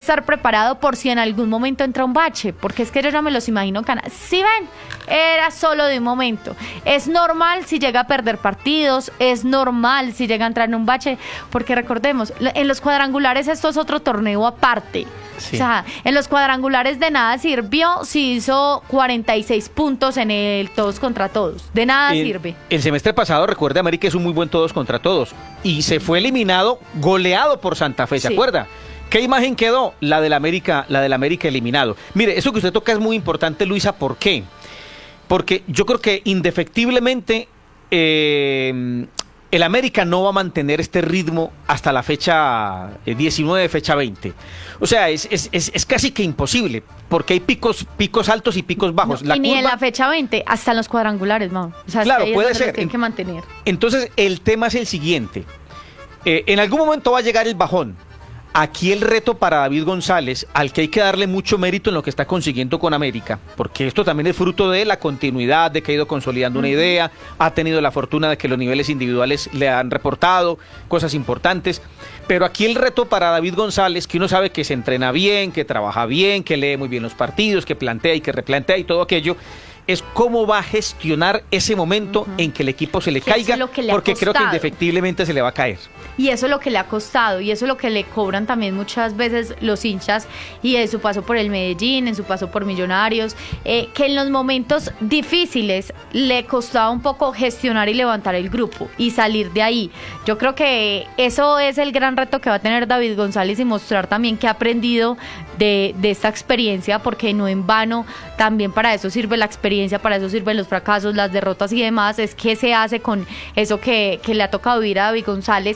estar preparado por si en algún momento entra un bache, porque es que yo no me los imagino ganar. Si ven, era solo de un momento. Es normal si llega a perder partidos, es normal si llega a entrar en un bache, porque recordemos, en los cuadrangulares esto es otro torneo aparte. Sí. O sea, en los cuadrangulares de nada sirvió si hizo 46 puntos en el todos contra todos. De nada sirve. El semestre pasado, recuerde, América es un muy buen todos contra todos. Y se fue eliminado, goleado por Santa Fe, ¿se acuerda? ¿Qué imagen quedó? La del América eliminado. Mire, eso que usted toca es muy importante, Luisa. ¿Por qué? Porque yo creo que indefectiblemente el América no va a mantener este ritmo hasta la fecha 19, fecha 20. O sea, es casi que imposible, porque hay picos altos y picos bajos. No, y ni en la fecha 20, hasta en los cuadrangulares, ¿no? O sea, claro, puede ser. Tienen que mantener. Entonces, el tema es el siguiente. En algún momento va a llegar el bajón. Aquí el reto para David González, al que hay que darle mucho mérito en lo que está consiguiendo con América, porque esto también es fruto de la continuidad, de que ha ido consolidando una idea, ha tenido la fortuna de que los niveles individuales le han reportado cosas importantes, pero aquí el reto para David González, que uno sabe que se entrena bien, que trabaja bien, que lee muy bien los partidos, que plantea y que replantea y todo aquello, es cómo va a gestionar ese momento en que el equipo se le caiga, porque creo que indefectiblemente se le va a caer. Y eso es lo que le ha costado, y eso es lo que le cobran también muchas veces los hinchas, y en su paso por el Medellín, en su paso por Millonarios, que en los momentos difíciles le costaba un poco gestionar y levantar el grupo, y salir de ahí. Yo creo que eso es el gran reto que va a tener David González, y mostrar también que ha aprendido de esta experiencia, porque no en vano, también para eso sirve la experiencia, para eso sirven los fracasos, las derrotas y demás. Es que se hace con eso que le ha tocado vivir a David González.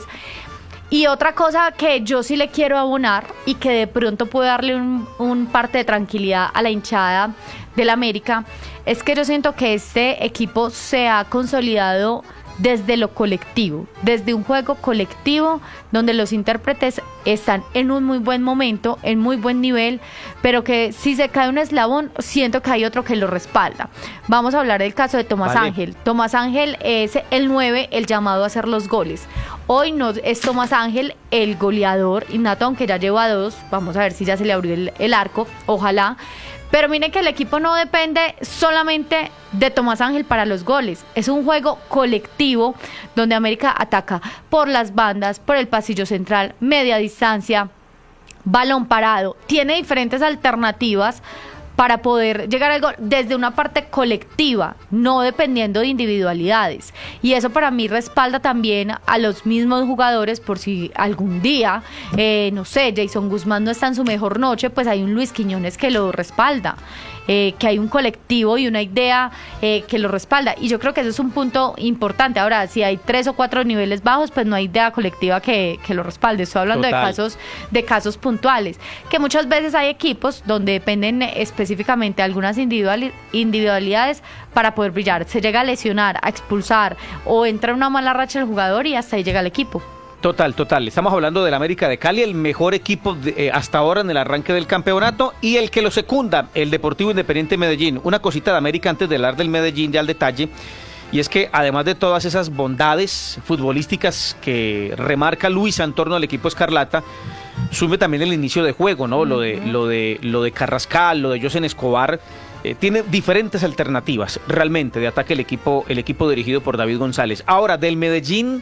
Y otra cosa que yo sí le quiero abonar y que de pronto puede darle un parte de tranquilidad a la hinchada del América, es que yo siento que este equipo se ha consolidado desde lo colectivo, desde un juego colectivo donde los intérpretes están en un muy buen momento, en muy buen nivel, pero que si se cae un eslabón, siento que hay otro que lo respalda. Vamos a hablar del caso de Tomás Ángel. Tomás Ángel es el 9, el llamado a hacer los goles. Hoy no es Tomás Ángel el goleador innato, aunque ya lleva 2, vamos a ver si ya se le abrió el arco, ojalá. Pero miren que el equipo no depende solamente de Tomás Ángel para los goles. Es un juego colectivo donde América ataca por las bandas, por el pasillo central, media distancia, balón parado. Tiene diferentes alternativas para poder llegar al gol desde una parte colectiva, no dependiendo de individualidades. Y eso para mí respalda también a los mismos jugadores, por si algún día, no sé, Jason Guzmán no está en su mejor noche, pues hay un Luis Quiñones que lo respalda. Que hay un colectivo y una idea que lo respalda, y yo creo que eso es un punto importante. Ahora, si hay 3 o 4 niveles bajos, pues no hay idea colectiva que lo respalde. Estoy hablando de casos puntuales, que muchas veces hay equipos donde dependen específicamente de algunas individualidades para poder brillar. Se llega a lesionar, a expulsar, o entra en una mala racha el jugador y hasta ahí llega el equipo. Total. Estamos hablando del América de Cali, el mejor equipo hasta ahora en el arranque del campeonato, y el que lo secunda, el Deportivo Independiente Medellín. Una cosita de América antes de hablar del Medellín ya al detalle, y es que además de todas esas bondades futbolísticas que remarca Luisa en torno al equipo Escarlata, sume también el inicio de juego, ¿no? Lo de Carrascal, lo de Josen Escobar. Tiene diferentes alternativas realmente de ataque el equipo dirigido por David González. Ahora, del Medellín,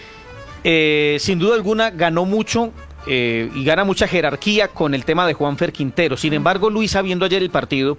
sin duda alguna ganó mucho y gana mucha jerarquía con el tema de Juanfer Quintero. Sin embargo, Luisa, viendo ayer el partido,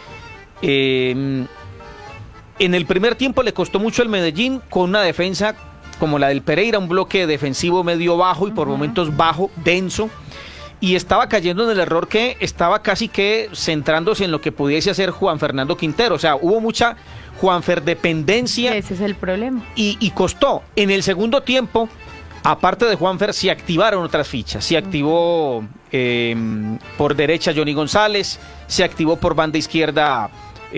en el primer tiempo le costó mucho al Medellín con una defensa como la del Pereira, un bloque defensivo medio bajo y por momentos bajo, denso, y estaba cayendo en el error que estaba casi que centrándose en lo que pudiese hacer Juan Fernando Quintero. O sea, hubo mucha Juanfer dependencia. Ese es el problema. Y costó. En el segundo tiempo, aparte de Juanfer, se activaron otras fichas. Se activó por derecha Johnny González, se activó por banda izquierda,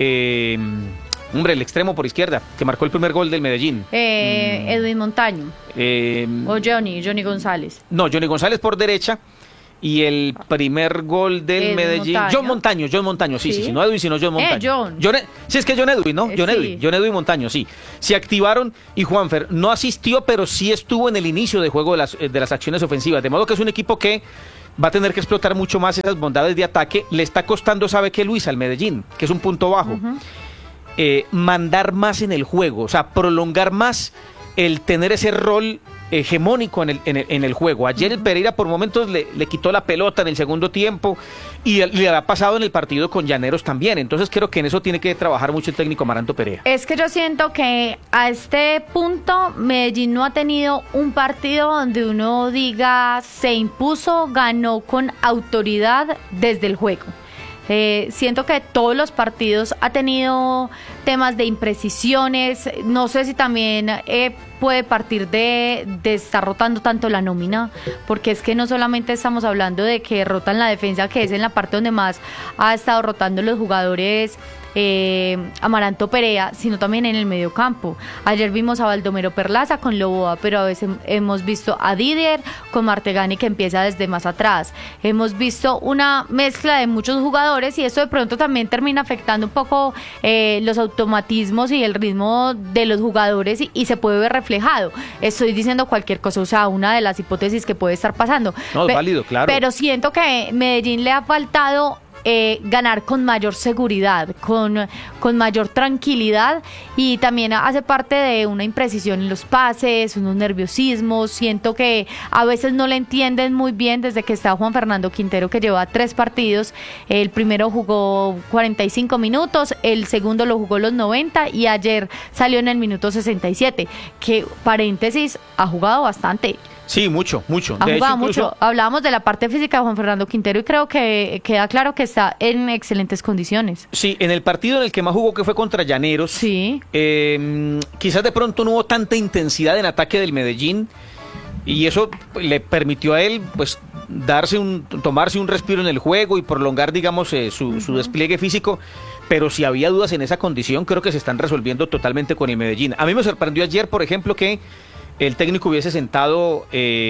el extremo por izquierda, que marcó el primer gol del Medellín. Edwin Montaño. O Johnny González. No, Johnny González por derecha. Y el primer gol del Medellín, John Montaño, sí, no Edwin, sino John Montaño. Sí, es que John Edwin, ¿no? John Edwin Montaño, sí. Se activaron y Juanfer no asistió, pero sí estuvo en el inicio de juego de las acciones ofensivas. De modo que es un equipo que va a tener que explotar mucho más esas bondades de ataque. Le está costando, ¿sabe qué, Luis? Al Medellín, que es un punto bajo. Mandar más en el juego, o sea, prolongar más el tener ese rol hegemónico en el juego. Ayer el Pereira por momentos le quitó la pelota en el segundo tiempo y le ha pasado en el partido con Llaneros también. Entonces creo que en eso tiene que trabajar mucho el técnico Amaranto Perea. Es que yo siento que a este punto Medellín no ha tenido un partido donde uno diga se impuso, ganó con autoridad desde el juego. Siento que todos los partidos ha tenido temas de imprecisiones. No sé si también puede partir de estar rotando tanto la nómina, porque es que no solamente estamos hablando de que rotan la defensa, que es en la parte donde más ha estado rotando los jugadores Amaranto Perea, sino también en el medio campo. Ayer vimos a Baldomero Perlaza con Loboa, pero a veces hemos visto a Didier con Martegani, que empieza desde más atrás. Hemos visto una mezcla de muchos jugadores y eso de pronto también termina afectando un poco los automatismos y el ritmo de los jugadores y se puede ver reflejado. Estoy diciendo cualquier cosa, o sea, una de las hipótesis que puede estar pasando. No, es válido, claro. Pero siento que Medellín le ha faltado ganar con mayor seguridad, con mayor tranquilidad, y también hace parte de una imprecisión en los pases, unos nerviosismos. Siento que a veces no le entienden muy bien desde que está Juan Fernando Quintero, que lleva 3 partidos. El primero jugó 45 minutos, el segundo lo jugó los 90 y ayer salió en el minuto 67, que paréntesis, ha jugado bastante. Sí, mucho. Ha De jugado hecho, incluso, mucho. Hablábamos de la parte física de Juan Fernando Quintero y creo que queda claro que está en excelentes condiciones. sí, en el partido en el que más jugó, que fue contra Llaneros, Sí. Quizás de pronto no hubo tanta intensidad en ataque del Medellín y eso le permitió a él pues tomarse un respiro en el juego y prolongar, digamos, su despliegue físico. Pero si había dudas en esa condición, creo que se están resolviendo totalmente con el Medellín. A mí me sorprendió ayer, por ejemplo, que el técnico hubiese sentado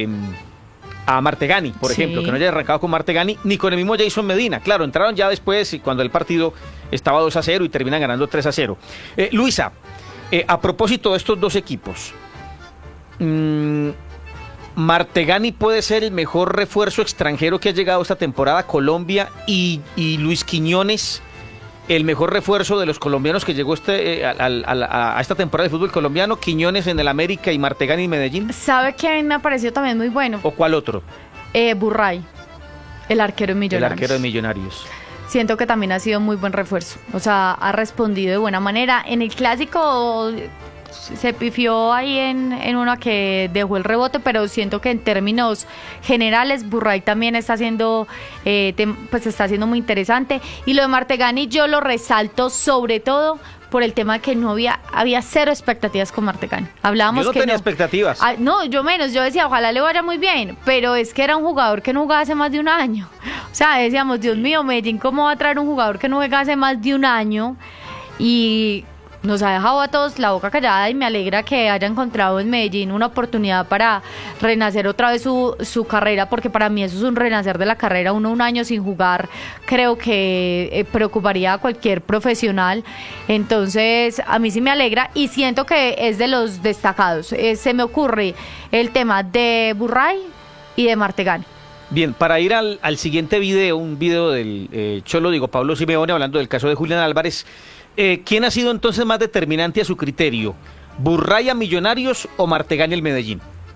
a Martegani, por ejemplo, que no haya arrancado con Martegani, ni con el mismo Jason Medina. Claro, entraron ya después cuando el partido estaba 2-0 y terminan ganando 3-0. Luisa, a propósito de estos dos equipos, Martegani puede ser el mejor refuerzo extranjero que ha llegado esta temporada a Colombia y Luis Quiñones el mejor refuerzo de los colombianos que llegó a esta temporada de fútbol colombiano. Quiñones en el América y Martegani en Medellín. ¿Sabe quién me ha parecido también muy bueno? ¿O cuál otro? Burray, el arquero de Millonarios. El arquero de Millonarios. Siento que también ha sido muy buen refuerzo. O sea, ha respondido de buena manera. En el clásico se pifió ahí en una que dejó el rebote, pero siento que en términos generales Burray también está haciendo está haciendo muy interesante. Y lo de Martegani yo lo resalto sobre todo por el tema de que había cero expectativas con Martegani. Hablábamos yo no tenía expectativas. No, yo menos. Yo decía, ojalá le vaya muy bien, pero es que era un jugador que no jugaba hace más de un año. O sea, decíamos, Dios mío, Medellín, ¿cómo va a traer un jugador que no juega hace más de un año? Y nos ha dejado a todos la boca callada, y me alegra que haya encontrado en Medellín una oportunidad para renacer otra vez su carrera, porque para mí eso es un renacer de la carrera. Un año sin jugar creo que preocuparía a cualquier profesional. Entonces a mí sí me alegra y siento que es de los destacados. Se me ocurre el tema de Burray y de Martegani. Bien, para ir al siguiente video, un video del Cholo, digo, Pablo Simeone, hablando del caso de Julián Álvarez. ¿Quién ha sido entonces más determinante a su criterio? ¿Burray a Millonarios o Martegani al Medellín?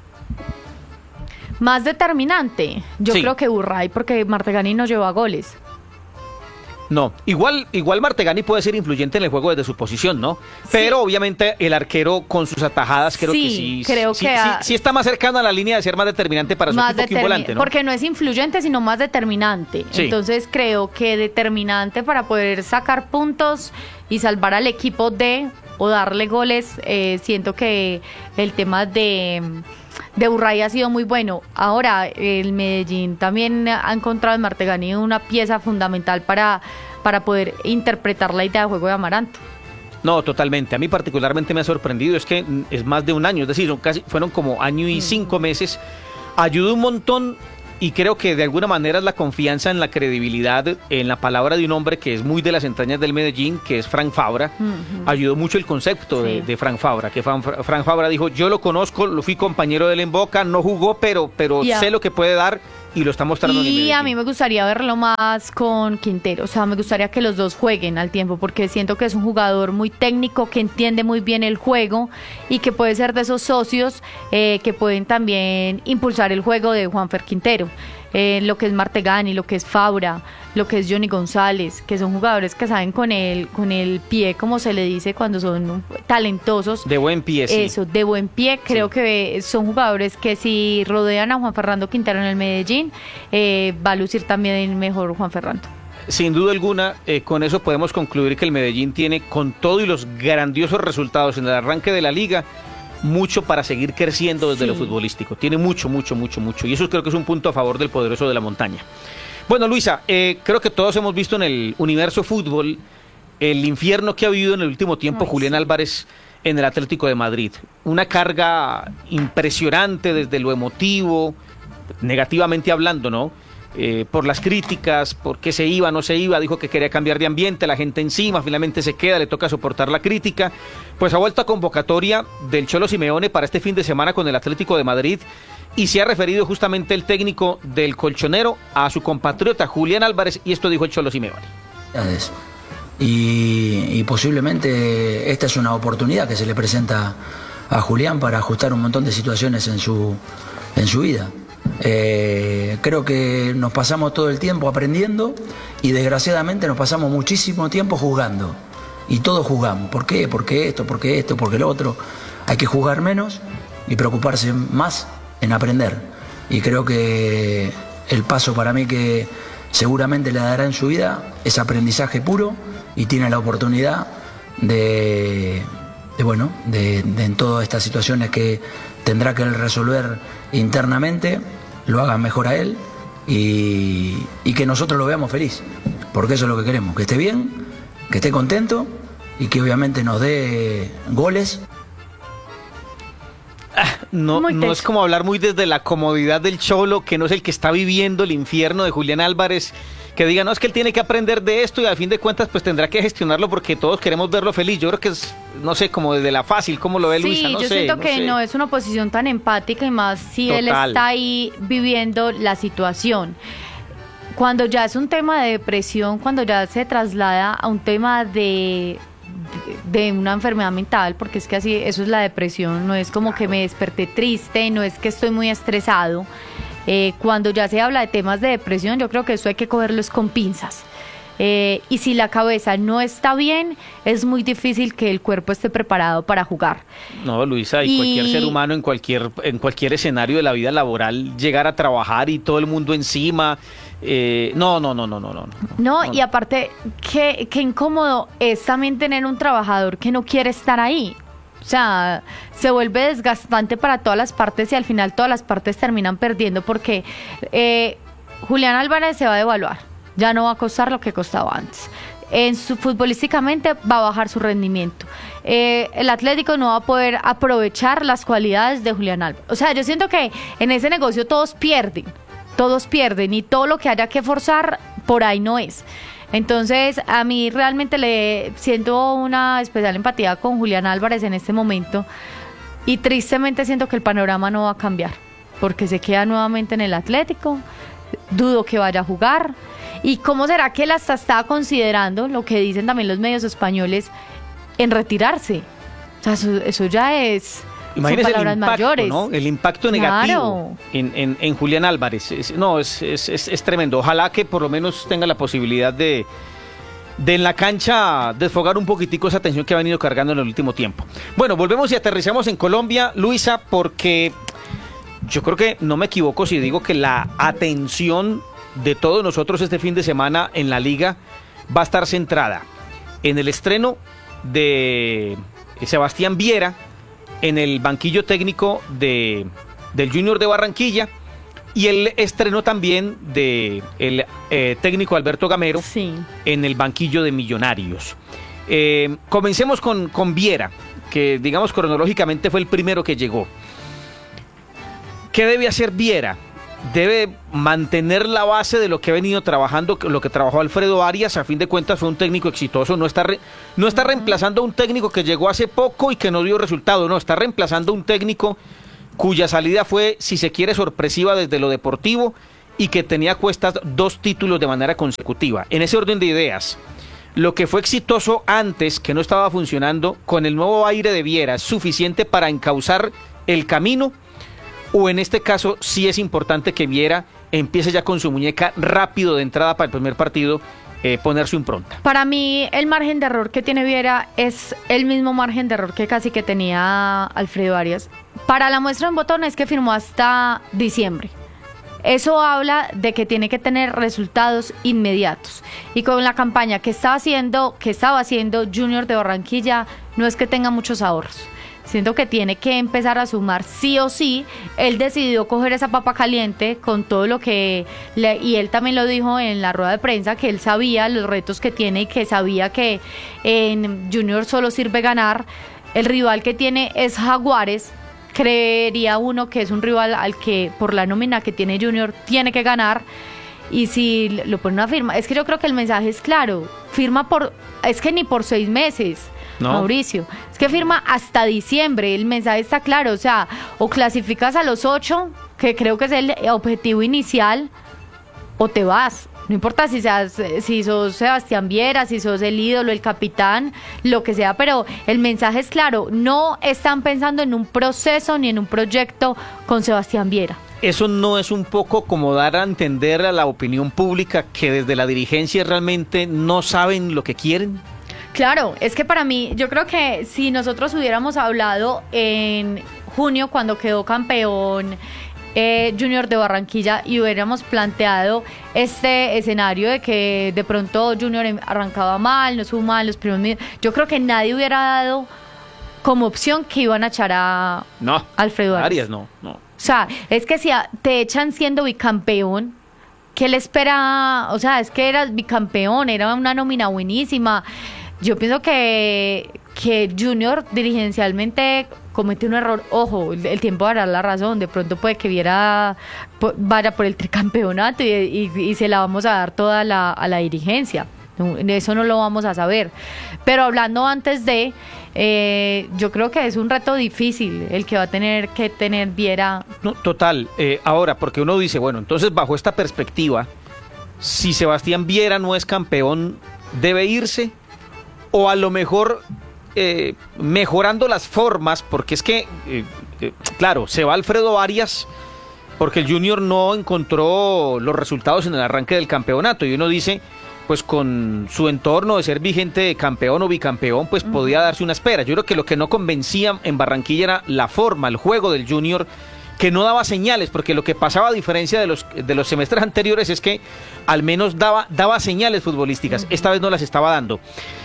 Más determinante, yo creo que Burray, porque Martegani no lleva goles. No, igual Martegani puede ser influyente en el juego desde su posición, ¿no? Pero obviamente el arquero con sus atajadas creo que sí está más cercano a la línea de ser más determinante para su equipo que un volante, ¿no? Porque no es influyente, sino más determinante. Sí. Entonces creo que determinante para poder sacar puntos y salvar al equipo o darle goles. Siento que el tema de Burray ha sido muy bueno. Ahora, el Medellín también ha encontrado en Martegani una pieza fundamental para poder interpretar la idea de juego de Amaranto. No, totalmente. A mí particularmente me ha sorprendido, es que es más de un año, es decir, fueron como año y 5 meses. Ayudó un montón y creo que de alguna manera es la confianza en la credibilidad, en la palabra de un hombre que es muy de las entrañas del Medellín, que es Frank Fabra. Ayudó mucho el concepto de Frank Fabra, que Frank Fabra dijo, yo lo conozco, lo fui compañero de él en Boca, no jugó, pero sé lo que puede dar y lo está mostrando en el Y a Medellín. mí me gustaría verlo más con Quintero, o sea, me gustaría que los dos jueguen al tiempo, porque siento que es un jugador muy técnico, que entiende muy bien el juego y que puede ser de esos socios que pueden también impulsar el juego de Juanfer Quintero. Lo que es Martegani, lo que es Fabra, lo que es Johnny González, que son jugadores que saben con el pie, como se le dice cuando son talentosos. De buen pie, sí. Eso, de buen pie. Creo que son jugadores que si rodean a Juan Fernando Quintero en el Medellín, va a lucir también mejor Juan Fernando. Sin duda alguna, con eso podemos concluir que el Medellín tiene, con todo y los grandiosos resultados en el arranque de la liga, mucho para seguir creciendo desde lo futbolístico. Tiene mucho. Y eso creo que es un punto a favor del poderoso de la montaña. Bueno, Luisa, creo que todos hemos visto en el universo fútbol el infierno que ha vivido en el último tiempo Julián Álvarez en el Atlético de Madrid. Una carga impresionante desde lo emotivo, negativamente hablando, ¿no? Por las críticas, por qué se iba, no se iba, dijo que quería cambiar de ambiente, la gente encima, finalmente se queda, le toca soportar la crítica. Pues ha vuelto a convocatoria del Cholo Simeone para este fin de semana con el Atlético de Madrid y se ha referido justamente el técnico del colchonero a su compatriota Julián Álvarez, y esto dijo el Cholo Simeone. Y posiblemente esta es una oportunidad que se le presenta a Julián para ajustar un montón de situaciones en su vida. Creo que nos pasamos todo el tiempo aprendiendo y desgraciadamente nos pasamos muchísimo tiempo jugando, y todos jugamos. ¿Por qué? Porque esto, porque lo otro. Hay que jugar menos y preocuparse más en aprender, y creo que el paso para mí que seguramente le dará en su vida es aprendizaje puro, y tiene la oportunidad de en todas estas situaciones que tendrá que él resolver internamente, lo haga mejor a él, y que nosotros lo veamos feliz, porque eso es lo que queremos, que esté bien, que esté contento y que obviamente nos dé goles. No es como hablar muy desde la comodidad del Cholo, que no es el que está viviendo el infierno de Julián Álvarez, que diga, no, es que él tiene que aprender de esto y al fin de cuentas pues tendrá que gestionarlo porque todos queremos verlo feliz. Yo creo que es, no sé, como desde la fácil, ¿cómo lo ve Luisa? Sí, yo siento que no es una posición tan empática, y más si él está ahí viviendo la situación. Cuando ya es un tema de depresión, cuando ya se traslada a un tema de una enfermedad mental, porque es que así, eso es la depresión, no es como que me desperté triste, no es que estoy muy estresado. Cuando ya se habla de temas de depresión, yo creo que eso hay que cogerlos con pinzas. Y si la cabeza no está bien, es muy difícil que el cuerpo esté preparado para jugar. No, Luisa, y cualquier ser humano en cualquier escenario de la vida laboral, llegar a trabajar y todo el mundo encima. No, y aparte, qué incómodo es también tener un trabajador que no quiere estar ahí. O sea, se vuelve desgastante para todas las partes y al final todas las partes terminan perdiendo, porque Julián Álvarez se va a devaluar, ya no va a costar lo que costaba antes. Futbolísticamente va a bajar su rendimiento. El Atlético no va a poder aprovechar las cualidades de Julián Álvarez. O sea, yo siento que en ese negocio todos pierden y todo lo que haya que forzar por ahí no es. Entonces, a mí realmente le siento una especial empatía con Julián Álvarez en este momento, y tristemente siento que el panorama no va a cambiar, porque se queda nuevamente en el Atlético. Dudo que vaya a jugar. ¿Y cómo será que él hasta estaba considerando, lo que dicen también los medios españoles, en retirarse? O sea, eso ya es... Imagínese palabras el impacto, mayores, ¿no? El impacto negativo en Julián Álvarez. Es tremendo. Ojalá que por lo menos tenga la posibilidad de en la cancha desfogar un poquitico esa tensión que ha venido cargando en el último tiempo. Bueno, volvemos y aterrizamos en Colombia, Luisa, porque yo creo que no me equivoco si digo que la atención de todos nosotros este fin de semana en la liga va a estar centrada en el estreno de Sebastián Viera en el banquillo técnico del Junior de Barranquilla, y el estreno también del técnico Alberto Gamero en el banquillo de Millonarios. Comencemos con Viera, que digamos cronológicamente fue el primero que llegó. ¿Qué debe hacer Viera? Debe mantener la base de lo que ha venido trabajando, lo que trabajó Alfredo Arias. A fin de cuentas fue un técnico exitoso, no está reemplazando a un técnico que llegó hace poco y que no dio resultado, no, está reemplazando a un técnico cuya salida fue, si se quiere, sorpresiva desde lo deportivo, y que tenía a cuestas 2 títulos de manera consecutiva. En ese orden de ideas, lo que fue exitoso antes, que no estaba funcionando, con el nuevo aire de Viera, ¿es suficiente para encauzar el camino? ¿O en este caso sí es importante que Viera empiece ya con su muñeca rápido de entrada para el primer partido, poner su impronta? Para mí el margen de error que tiene Viera es el mismo margen de error que casi que tenía Alfredo Arias. Para la muestra en botón es que firmó hasta diciembre. Eso habla de que tiene que tener resultados inmediatos. Y con la campaña que estaba haciendo Junior de Barranquilla, no es que tenga muchos ahorros. Siento que tiene que empezar a sumar sí o sí. Él decidió coger esa papa caliente con todo lo que... y él también lo dijo en la rueda de prensa, que él sabía los retos que tiene y que sabía que en Junior solo sirve ganar. El rival que tiene es Jaguares. Creería uno que es un rival al que por la nómina que tiene Junior tiene que ganar. Y si lo pone una firma, es que yo creo que el mensaje es claro. Es que ni por 6 meses. No. Mauricio, es que firma hasta diciembre, el mensaje está claro, o sea, o clasificas a los 8, que creo que es el objetivo inicial, o te vas. No importa si sos Sebastián Viera, si sos el ídolo, el capitán, lo que sea, pero el mensaje es claro, no están pensando en un proceso ni en un proyecto con Sebastián Viera. ¿Eso no es un poco como dar a entender a la opinión pública que desde la dirigencia realmente no saben lo que quieren? Claro, es que para mí, yo creo que si nosotros hubiéramos hablado en junio cuando quedó campeón Junior de Barranquilla y hubiéramos planteado este escenario de que de pronto Junior arrancaba mal, no suma en los primeros minutos, yo creo que nadie hubiera dado como opción que iban a echar a Alfredo Arias. No. O sea, es que si te echan siendo bicampeón, ¿qué le espera? O sea, es que eras bicampeón, era una nómina buenísima. Yo pienso que Junior dirigencialmente comete un error. Ojo, el tiempo dará la razón. De pronto puede que vaya por el tricampeonato y se la vamos a dar toda a la dirigencia. Eso no lo vamos a saber. Pero hablando antes yo creo que es un reto difícil el que va a tener que tener Viera. No, total. Ahora, porque uno dice, bueno, entonces bajo esta perspectiva, si Sebastián Viera no es campeón, ¿debe irse? O a lo mejor mejorando las formas, porque es que, claro, se va Alfredo Arias porque el Junior no encontró los resultados en el arranque del campeonato y uno dice, pues con su entorno de ser vigente campeón o bicampeón, pues podía darse una espera. Yo creo que lo que no convencía en Barranquilla era la forma, el juego del Junior, que no daba señales, porque lo que pasaba a diferencia de los semestres anteriores es que al menos daba señales futbolísticas. Esta vez no las estaba dando.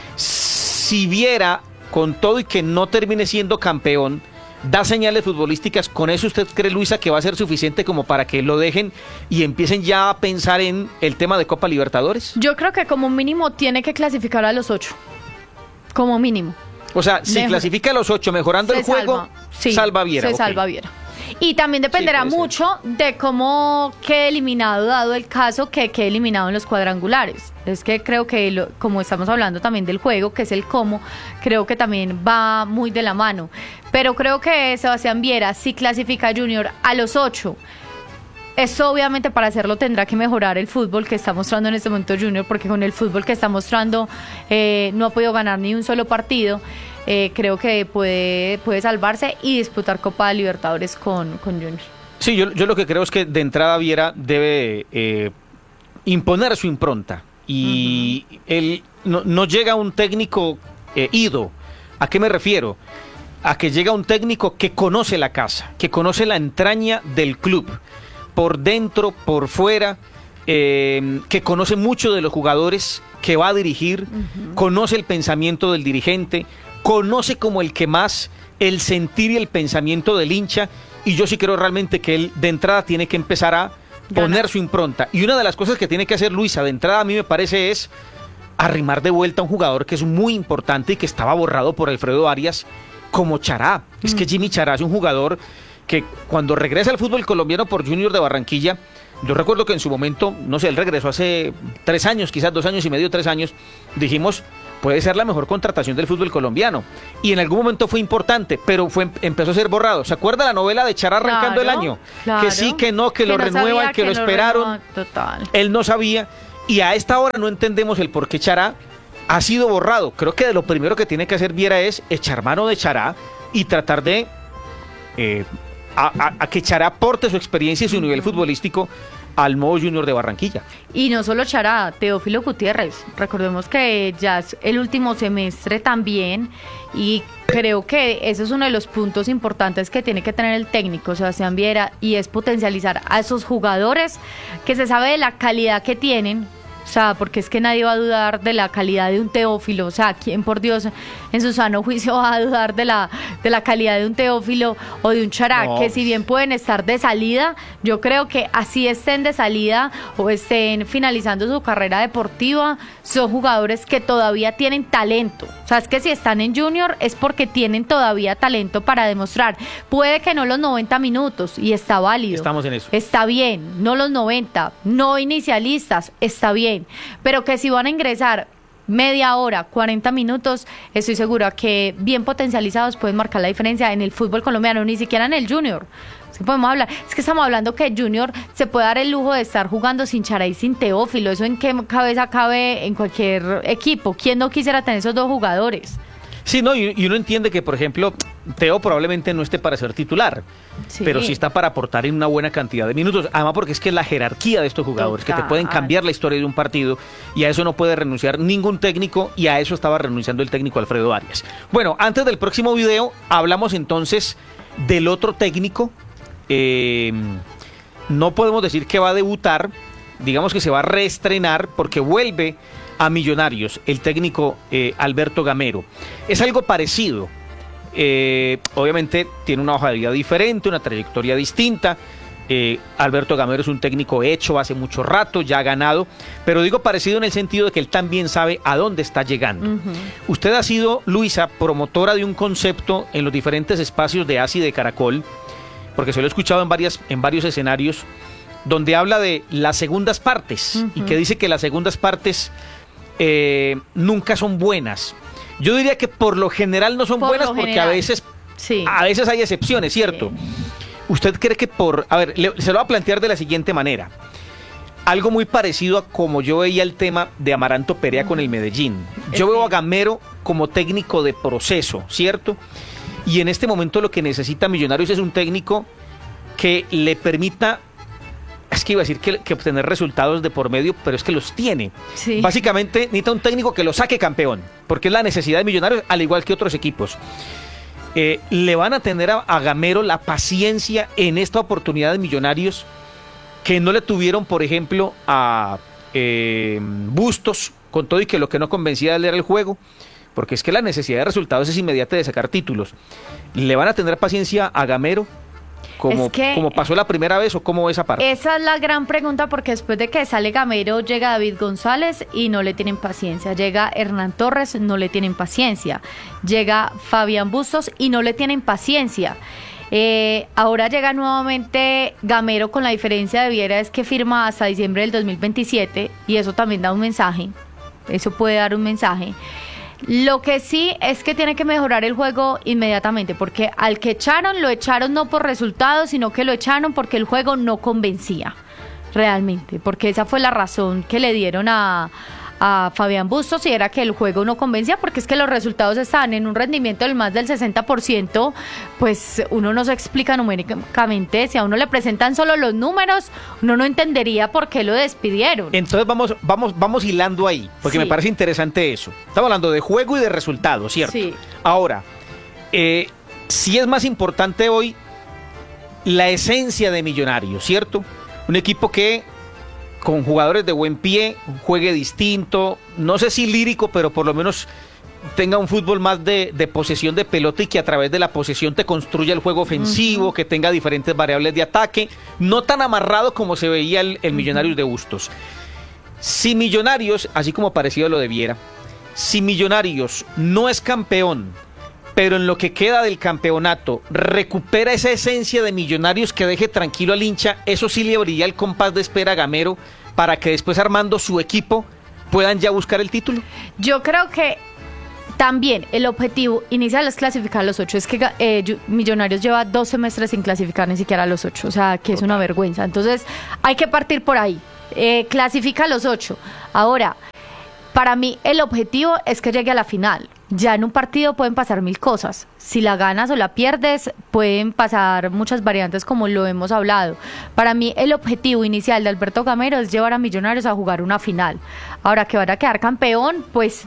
Si Viera, con todo y que no termine siendo campeón, da señales futbolísticas, ¿con eso usted cree, Luisa, que va a ser suficiente como para que lo dejen y empiecen ya a pensar en el tema de Copa Libertadores? Yo creo que como mínimo tiene que clasificar a los 8, como mínimo. O sea, si clasifica a los 8 mejorando el juego, salva a Viera. Se salva a Viera. Y también dependerá mucho de cómo quede eliminado, dado el caso que quede eliminado en los cuadrangulares. Es que creo que, como estamos hablando también del juego, que es el cómo, creo que también va muy de la mano. Pero creo que Sebastián Viera, si clasifica a Junior a los 8, eso obviamente para hacerlo tendrá que mejorar el fútbol que está mostrando en este momento Junior, porque con el fútbol que está mostrando no ha podido ganar ni un solo partido. Creo que puede salvarse y disputar Copa Libertadores con Junior. Sí, yo lo que creo es que de entrada Viera debe imponer su impronta y él no llega un técnico ido. ¿A qué me refiero? A que llega un técnico que conoce la casa, que conoce la entraña del club, por dentro, por fuera, que conoce mucho de los jugadores que va a dirigir, conoce el pensamiento del dirigente, conoce como el que más el sentir y el pensamiento del hincha, y yo sí creo realmente que él de entrada tiene que empezar a poner su impronta. Y una de las cosas que tiene que hacer Luisa de entrada, a mí me parece, es arrimar de vuelta a un jugador que es muy importante y que estaba borrado por Alfredo Arias, como Chará. Es que Jimmy Chará es un jugador que cuando regresa al fútbol colombiano por Junior de Barranquilla, yo recuerdo que en su momento, no sé, él regresó hace 3 años, quizás 2 años y medio, 3 años, dijimos, puede ser la mejor contratación del fútbol colombiano. Y en algún momento fue importante, pero empezó a ser borrado. ¿Se acuerda la novela de Chará arrancando el año? Claro, que sí, que no, que lo no renuevan, sabía, que lo esperaron. Total. Él no sabía. Y a esta hora no entendemos el por qué Chará ha sido borrado. Creo que de lo primero que tiene que hacer Viera es echar mano de Chará y tratar de a que Chará aporte su experiencia y su nivel futbolístico al nuevo Junior de Barranquilla. Y no solo Chará, Teófilo Gutiérrez. Recordemos que ya es el último semestre también y creo que ese es uno de los puntos importantes que tiene que tener el técnico Sebastián Viera, y es potencializar a esos jugadores que se sabe de la calidad que tienen. O sea, porque es que nadie va a dudar de la calidad de un Teófilo. O sea, ¿quién por Dios en su sano juicio va a dudar de la calidad de un Teófilo o de un Chará? No. Que si bien pueden estar de salida, yo creo que así estén de salida o estén finalizando su carrera deportiva, son jugadores que todavía tienen talento. O sea, es que si están en Junior es porque tienen todavía talento para demostrar. Puede que no los 90 minutos y está válido. Estamos en eso. Está bien, no los 90, no inicialistas, está bien, pero que si van a ingresar media hora, 40 minutos, estoy segura que bien potencializados pueden marcar la diferencia en el fútbol colombiano, ni siquiera en el Junior. Sí podemos hablar, es que estamos hablando que Junior se puede dar el lujo de estar jugando sin Chará y sin Teófilo. ¿Eso en qué cabeza cabe en cualquier equipo? ¿Quién no quisiera tener esos dos jugadores? Sí, no, y uno entiende que, por ejemplo, Teo probablemente no esté para ser titular, Sí. pero sí está para aportar en una buena cantidad de minutos. Además, porque es que la jerarquía de estos jugadores, que te pueden cambiar la historia de un partido, y a eso no puede renunciar ningún técnico, y a eso estaba renunciando el técnico Alfredo Arias. Bueno, antes del próximo video, hablamos entonces del otro técnico. No podemos decir que va a debutar, digamos que se va a reestrenar, porque vuelve a Millonarios, el técnico Alberto Gamero. Es algo parecido. Obviamente tiene una hoja de vida diferente, una trayectoria distinta. Alberto Gamero es un técnico hecho hace mucho rato, ya ha ganado, pero digo parecido en el sentido de que él también sabe a dónde está llegando. Usted ha sido, Luisa, promotora de un concepto en los diferentes espacios de ASI de Caracol, porque se lo he escuchado en varios escenarios, donde habla de las segundas partes, y que dice que las segundas partes nunca son buenas. Yo diría que por lo general no son buenas, porque a veces hay excepciones, ¿cierto? Sí. ¿Usted cree que se lo va a plantear de la siguiente manera? Algo muy parecido a como yo veía el tema de Amaranto Perea con el Medellín. Yo veo a Gamero como técnico de proceso, ¿cierto? Y en este momento lo que necesita Millonarios es un técnico que le permita, es que iba a decir que obtener resultados de por medio, pero es que los tiene. Sí. Básicamente necesita un técnico que lo saque campeón, porque es la necesidad de Millonarios, al igual que otros equipos. Le van a tener a Gamero la paciencia en esta oportunidad de Millonarios que no le tuvieron, por ejemplo, a Bustos, con todo y que lo que no convencía de él era el juego, porque es que la necesidad de resultados es inmediata de sacar títulos. ¿Le van a tener paciencia a Gamero como pasó la primera vez, o cómo esa parte? Esa es la gran pregunta, porque después de que sale Gamero llega David González y no le tienen paciencia, llega Hernán Torres, no le tienen paciencia, llega Fabián Bustos y no le tienen paciencia. Ahora llega nuevamente Gamero, con la diferencia de Viera es que firma hasta diciembre del 2027, y eso también da un mensaje, eso puede dar un mensaje. Lo que sí es que tiene que mejorar el juego inmediatamente, porque al que echaron, lo echaron no por resultados, sino que lo echaron porque el juego no convencía realmente, porque esa fue la razón que le dieron a Fabián Bustos, y era que el juego no convencía, porque es que los resultados estaban en un rendimiento del más del 60%, pues uno no se explica numéricamente. Si a uno le presentan solo los números, uno no entendería por qué lo despidieron. Entonces vamos hilando ahí, porque me parece interesante eso. Estamos hablando de juego y de resultados, ¿cierto? Sí. Ahora, sí es más importante hoy la esencia de Millonarios, ¿cierto? Un equipo que con jugadores de buen pie juegue distinto, no sé si lírico, pero por lo menos tenga un fútbol más de posesión de pelota, y que a través de la posesión te construya el juego ofensivo, que tenga diferentes variables de ataque, no tan amarrado como se veía el Millonarios de Bustos. Si Millonarios, así como parecido a lo de Viera, si Millonarios no es campeón, pero en lo que queda del campeonato recupera esa esencia de Millonarios que deje tranquilo al hincha, eso sí le abriría el compás de espera a Gamero para que después, armando su equipo, puedan ya buscar el título. Yo creo que También el objetivo inicial es clasificar a los 8. Es que Millonarios lleva 2 semestres sin clasificar ni siquiera a los 8. O sea, que es una vergüenza. Entonces, hay que partir por ahí. Clasifica a los 8. Ahora, para mí el objetivo es que llegue a la final. Ya en un partido pueden pasar 1000 cosas. Si la ganas o la pierdes, pueden pasar muchas variantes como lo hemos hablado. Para mí el objetivo inicial de Alberto Gamero es llevar a Millonarios a jugar una final. Ahora que vaya a quedar campeón, pues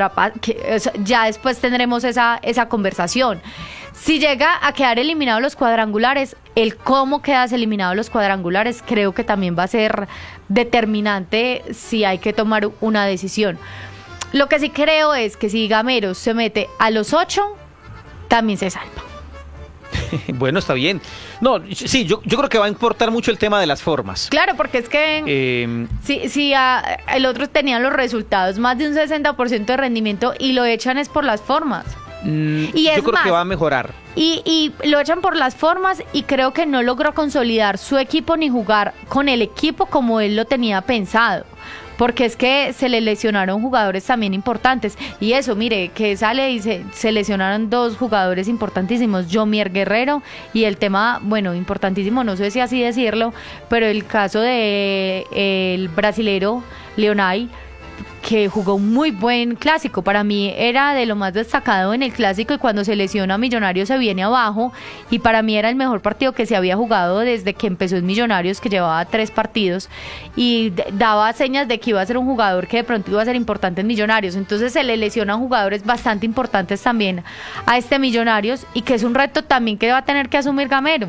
ya después tendremos esa conversación. Si llega a quedar eliminado los cuadrangulares, el cómo quedas eliminado los cuadrangulares creo que también va a ser determinante si hay que tomar una decisión. Lo que sí creo es que si Gamero se mete a los 8, también se salva. Bueno, está bien. No, sí, yo creo que va a importar mucho el tema de las formas. Claro, porque es que si el otro tenía los resultados, más de un 60% de rendimiento, y lo echan es por las formas. Y yo creo que va a mejorar. Y lo echan por las formas, y creo que no logró consolidar su equipo ni jugar con el equipo como él lo tenía pensado. Porque es que se le lesionaron jugadores también importantes. Y eso, mire, que sale y se lesionaron 2 jugadores importantísimos, Yomier Guerrero, y el tema, bueno, importantísimo, no sé si así decirlo, pero el caso de el brasilero Leonay, que jugó un muy buen clásico. Para mí era de lo más destacado en el clásico, y cuando se lesiona Millonarios se viene abajo, y para mí era el mejor partido que se había jugado desde que empezó en Millonarios, que llevaba 3 partidos, y daba señas de que iba a ser un jugador que de pronto iba a ser importante en Millonarios. Entonces se le lesionan jugadores bastante importantes también a este Millonarios, y que es un reto también que va a tener que asumir Gamero.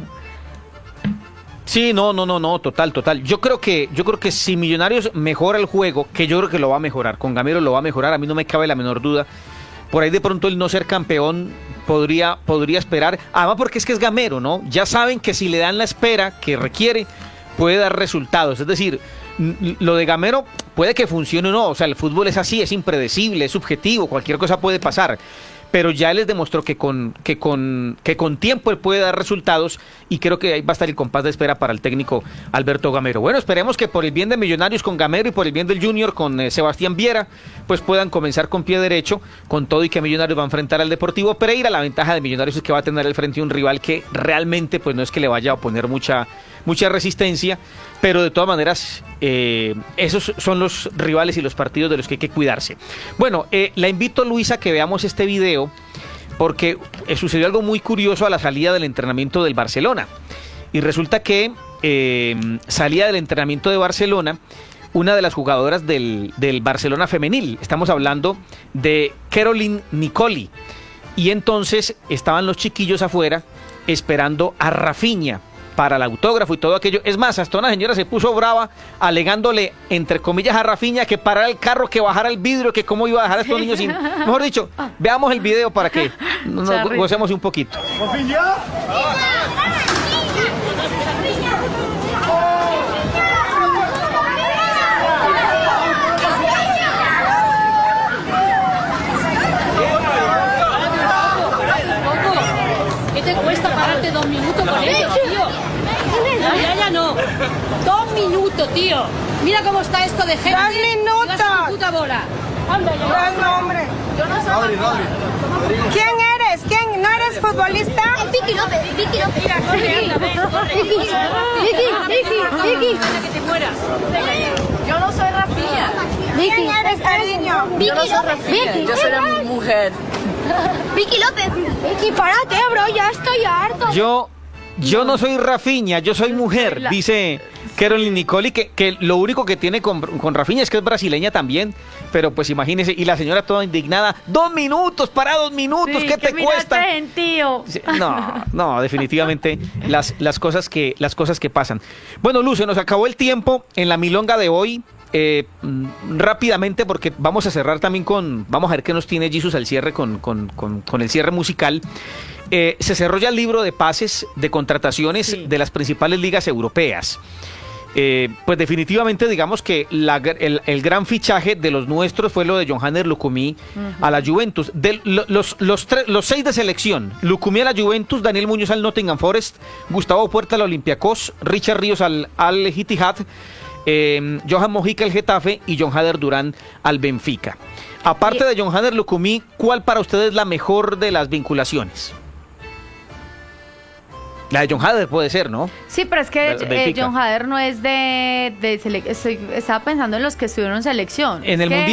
Sí, no, total. Yo creo que si Millonarios mejora el juego, que yo creo que lo va a mejorar, con Gamero lo va a mejorar, a mí no me cabe la menor duda. Por ahí de pronto el no ser campeón podría esperar, además porque es que es Gamero, ¿no? Ya saben que si le dan la espera que requiere, puede dar resultados. Es decir, lo de Gamero puede que funcione o no, o sea, el fútbol es así, es impredecible, es subjetivo, cualquier cosa puede pasar. Pero ya él les demostró que con tiempo él puede dar resultados, y creo que ahí va a estar el compás de espera para el técnico Alberto Gamero. Bueno, esperemos que por el bien de Millonarios con Gamero y por el bien del Junior con Sebastián Viera, pues puedan comenzar con pie derecho, con todo, y que Millonarios va a enfrentar al Deportivo Pereira. La ventaja de Millonarios es que va a tener al frente un rival que realmente pues no es que le vaya a oponer mucha resistencia, pero de todas maneras esos son los rivales y los partidos de los que hay que cuidarse. Bueno, la invito, Luisa, a que veamos este video, porque sucedió algo muy curioso a la salida del entrenamiento del Barcelona, y resulta que salía del entrenamiento de Barcelona una de las jugadoras del Barcelona femenil. Estamos hablando de Caroline Nicoli, y entonces estaban los chiquillos afuera esperando a Rafinha para el autógrafo y todo aquello. Es más, hasta una señora se puso brava alegándole, entre comillas, a Rafinha que parara el carro, que bajara el vidrio, que cómo iba a dejar a estos niños sin... Mejor dicho, veamos el video para que nos gocemos un poquito. ¿Rafinha? ¿Qué te cuesta pararte 2 minutos con ellos, tío? Ya no. 2 minutos, tío. Mira cómo está esto de gente. 2 minutos. Llevas tu puta bola. Anda, ya. No, hombre. Yo no soy. ¿Quién eres? ¿Quién? ¿No eres futbolista? Vicky López. Mira, corre, anda, ven, corre. Vicky. Que te mueras. Yo no soy Rafinha. ¿Quién eres, cariño? Vicky López. Yo soy la mujer. Vicky López. Vicky, párate, bro, ya estoy harto. Yo no soy Rafinha, yo soy mujer, dice Caroline Nicoli, que lo único que tiene con Rafinha es que es brasileña también, pero pues imagínese, y la señora toda indignada, 2 minutos, para 2 minutos, sí, ¿qué te cuesta? Gentío. No, definitivamente las cosas que pasan. Bueno, Luz, se nos acabó el tiempo en la milonga de hoy. Rápidamente, porque vamos a cerrar también vamos a ver qué nos tiene Jesus al cierre con el cierre musical. Se cerró ya el libro de pases, de contrataciones, sí, de las principales ligas europeas. Pues definitivamente digamos que el gran fichaje de los nuestros fue lo de Yohannes Lucumí a la Juventus. Los 6 de selección: Lucumí a la Juventus, Daniel Muñoz al Nottingham Forest, Gustavo Puerta al Olympiacos, Richard Ríos al Al-Ittihad, Johan Mojica al Getafe y John Hader Durán al Benfica. Aparte de John Hader Lucumí, ¿cuál para ustedes es la mejor de las vinculaciones? La de John Hader puede ser, ¿no? Sí, pero es que John Hader no es de selección. Estaba pensando en los que estuvieron en selección. En el Mundial.